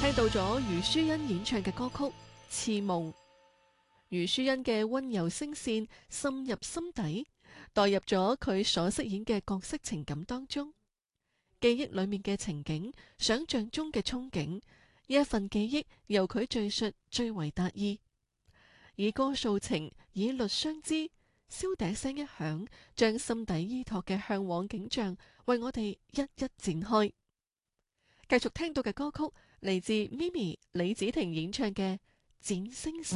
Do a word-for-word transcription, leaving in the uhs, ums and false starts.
聽到咗余書欣演唱嘅歌曲《刺夢》，余書欣嘅溫柔聲線滲入心底，代入咗佢所飾演嘅角色情感當中，記憶裏面嘅情景，想象中嘅憧憬，呢一份記憶由佢敘述最為達意。以歌訴情，以律相知，簫笛聲一響，將心底依託嘅向往景象為我哋一一展開。繼續聽到嘅歌曲嚟自咪咪李子婷演唱嘅《剪星辰》。